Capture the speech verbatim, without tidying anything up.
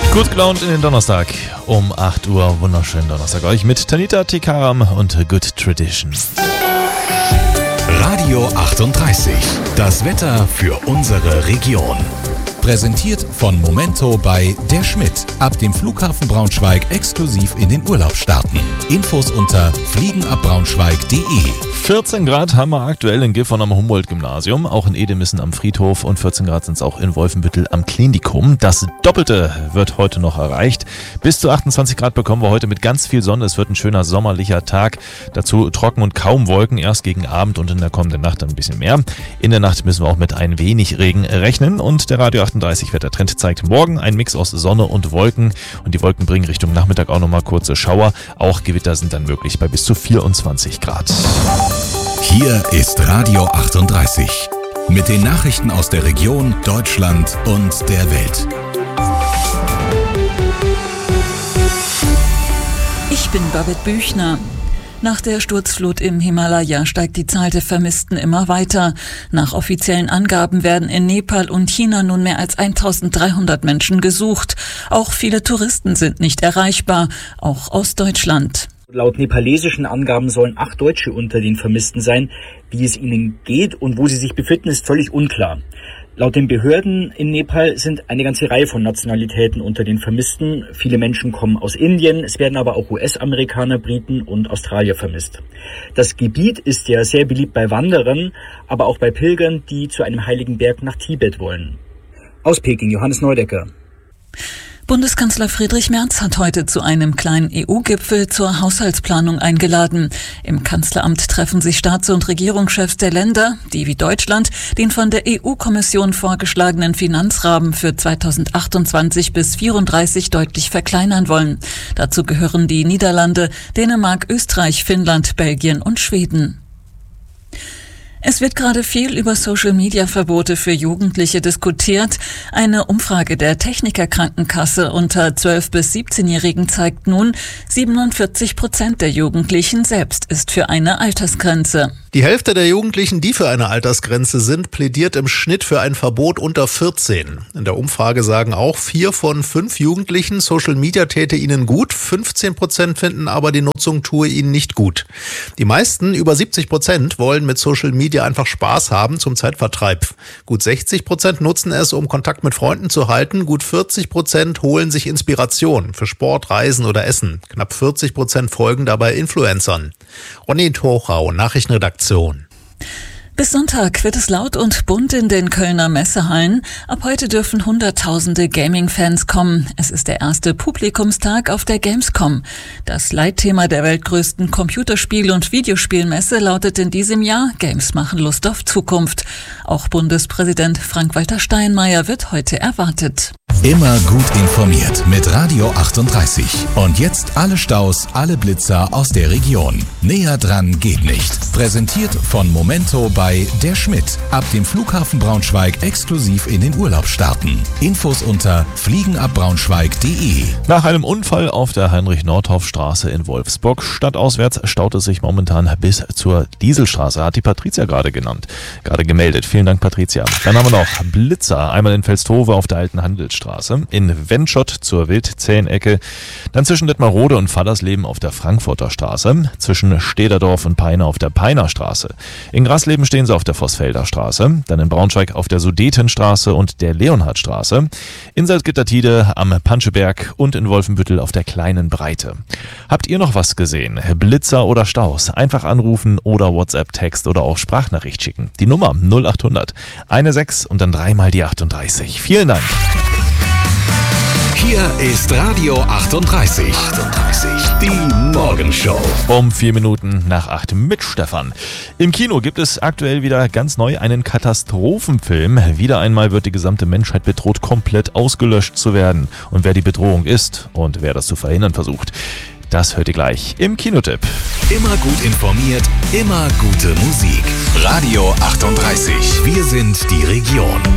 Gut gelaunt in den Donnerstag um acht Uhr. Wunderschönen Donnerstag euch mit Tanita Tikaram und Good Tradition. Radio achtunddreißig. Das Wetter für unsere Region. Präsentiert von Momento bei Der Schmidt. Ab dem Flughafen Braunschweig exklusiv in den Urlaub starten. Infos unter fliegenabbraunschweig punkt de. vierzehn Grad haben wir aktuell in Gifhorn am Humboldt-Gymnasium, auch in Edemissen am Friedhof und vierzehn Grad sind es auch in Wolfenbüttel am Klinikum. Das Doppelte wird heute noch erreicht. Bis zu achtundzwanzig Grad bekommen wir heute mit ganz viel Sonne. Es wird ein schöner sommerlicher Tag. Dazu trocken und kaum Wolken, erst gegen Abend und in der kommenden Nacht ein bisschen mehr. In der Nacht müssen wir auch mit ein wenig Regen rechnen und der Radio achtunddreißig Wettertrend zeigt morgen einen Mix aus Sonne und Wolken und die Wolken bringen Richtung Nachmittag auch nochmal kurze Schauer. Auch Gewitter sind dann möglich bei bis zu vierundzwanzig Grad. Hier ist Radio achtunddreißig mit den Nachrichten aus der Region, Deutschland und der Welt. Ich bin Babette Büchner. Nach der Sturzflut im Himalaya steigt die Zahl der Vermissten immer weiter. Nach offiziellen Angaben werden in Nepal und China nun mehr als eintausenddreihundert Menschen gesucht. Auch viele Touristen sind nicht erreichbar, auch aus Deutschland. Laut nepalesischen Angaben sollen acht Deutsche unter den Vermissten sein. Wie es ihnen geht und wo sie sich befinden, ist völlig unklar. Laut den Behörden in Nepal sind eine ganze Reihe von Nationalitäten unter den Vermissten. Viele Menschen kommen aus Indien, es werden aber auch U S-Amerikaner, Briten und Australier vermisst. Das Gebiet ist ja sehr beliebt bei Wanderern, aber auch bei Pilgern, die zu einem heiligen Berg nach Tibet wollen. Aus Peking, Johannes Neudecker. Bundeskanzler Friedrich Merz hat heute zu einem kleinen E U-Gipfel zur Haushaltsplanung eingeladen. Im Kanzleramt treffen sich Staats- und Regierungschefs der Länder, die wie Deutschland den von der E U-Kommission vorgeschlagenen Finanzrahmen für zweitausendachtundzwanzig bis vierunddreißig deutlich verkleinern wollen. Dazu gehören die Niederlande, Dänemark, Österreich, Finnland, Belgien und Schweden. Es wird gerade viel über Social-Media-Verbote für Jugendliche diskutiert. Eine Umfrage der Techniker-Krankenkasse unter zwölf- bis siebzehnjährigen zeigt nun, siebenundvierzig Prozent der Jugendlichen selbst ist für eine Altersgrenze. Die Hälfte der Jugendlichen, die für eine Altersgrenze sind, plädiert im Schnitt für ein Verbot unter vierzehn. In der Umfrage sagen auch vier von fünf Jugendlichen, Social Media täte ihnen gut. fünfzehn Prozent finden aber, die Nutzung tue ihnen nicht gut. Die meisten, über siebzig Prozent, wollen mit Social Media einfach Spaß haben zum Zeitvertreib. Gut sechzig Prozent nutzen es, um Kontakt mit Freunden zu halten. Gut vierzig Prozent holen sich Inspiration für Sport, Reisen oder Essen. Knapp vierzig Prozent folgen dabei Influencern. Ronny Tochau, Nachrichtenredaktion. Bis Sonntag wird es laut und bunt in den Kölner Messehallen. Ab heute dürfen Hunderttausende Gaming-Fans kommen. Es ist der erste Publikumstag auf der Gamescom. Das Leitthema der weltgrößten Computerspiel- und Videospielmesse lautet in diesem Jahr: Games machen Lust auf Zukunft. Auch Bundespräsident Frank-Walter Steinmeier wird heute erwartet. Immer gut informiert mit Radio achtunddreißig. Und jetzt alle Staus, alle Blitzer aus der Region. Näher dran geht nicht. Präsentiert von Momento bei Der Schmidt. Ab dem Flughafen Braunschweig exklusiv in den Urlaub starten. Infos unter fliegenabbraunschweig punkt de. Nach einem Unfall auf der Heinrich-Nordhoff-Straße in Wolfsburg stadtauswärts staut es sich momentan bis zur Dieselstraße, hat die Patricia gerade genannt, gerade gemeldet. Vielen Dank, Patricia. Dann haben wir noch Blitzer, einmal in Velstove auf der alten Handelsstraße, in Wendschott zur Wildzähnecke, dann zwischen Detmarode und Fallersleben auf der Frankfurter Straße, zwischen Stederdorf und Peine auf der Peiner Straße. In Grasleben stehen sie auf der Vossfelder Straße, dann in Braunschweig auf der Sudetenstraße und der Leonhardstraße, in Salzgitter-Tide am Panscheberg und in Wolfenbüttel auf der Kleinen Breite. Habt ihr noch was gesehen? Blitzer oder Staus? Einfach anrufen oder WhatsApp-Text oder auch Sprachnachricht schicken. Die Nummer null achthundert sechzehn und dann dreimal die achtunddreißig. Vielen Dank. Hier ist Radio achtunddreißig. achtunddreißig. Die Morgenshow. Um vier Minuten nach acht mit Stefan. Im Kino gibt es aktuell wieder ganz neu einen Katastrophenfilm. Wieder einmal wird die gesamte Menschheit bedroht, komplett ausgelöscht zu werden. Und wer die Bedrohung ist und wer das zu verhindern versucht, das hört ihr gleich im Kinotipp. Immer gut informiert, immer gute Musik. Radio achtunddreißig. Wir sind die Region.